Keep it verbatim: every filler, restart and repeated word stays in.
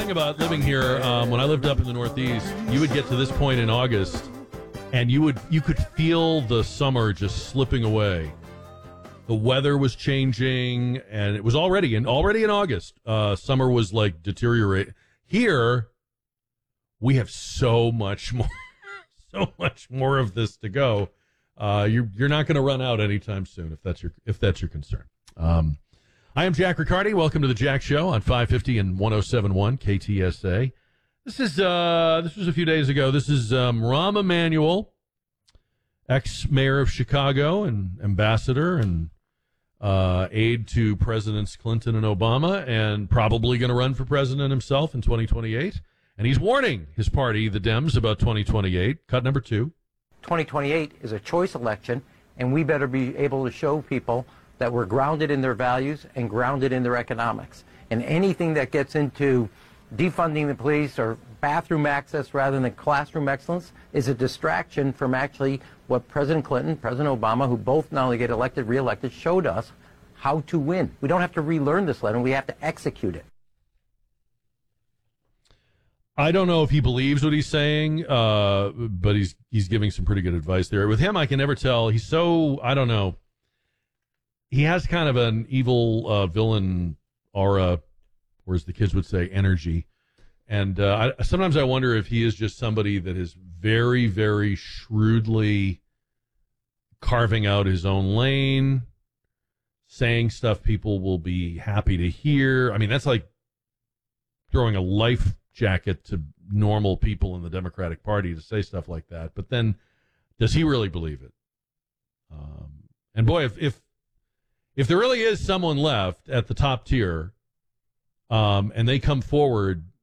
thing about living here, um, when I lived up in the Northeast, you would get to this point in August, and you would you could feel the summer just slipping away. The weather was changing, and it was already in already in August. Uh, summer was like deteriorating. Here, we have so much more, so much more of this to go. Uh, you're you're not going to run out anytime soon, if that's your if that's your concern. Um, I am Jack Riccardi. Welcome to the Jack Show on five fifty and one oh seven point one K T S A. This is uh, this was a few days ago. This is um, Rahm Emanuel, ex-mayor of Chicago and ambassador and uh, aide to Presidents Clinton and Obama, and probably going to run for president himself in twenty twenty-eight. And he's warning his party, the Dems, about twenty twenty-eight. Cut number two. twenty twenty-eight is a choice election, and we better be able to show people that we're grounded in their values and grounded in their economics. And anything that gets into defunding the police or bathroom access rather than classroom excellence is a distraction from actually what President Clinton, President Obama, who both not only get elected, reelected, showed us how to win. We don't have to relearn this lesson. We have to execute it. I don't know if he believes what he's saying, uh, but he's he's giving some pretty good advice there. With him, I can never tell. He's so, I don't know. He has kind of an evil uh, villain aura, or as the kids would say, energy. And uh, I, sometimes I wonder if he is just somebody that is very, very shrewdly carving out his own lane, saying stuff people will be happy to hear. I mean, that's like throwing a life jacket to normal people in the Democratic Party to say stuff like that. But then, does he really believe it? Um, and boy, if, if if there really is someone left at the top tier, um, and they come forward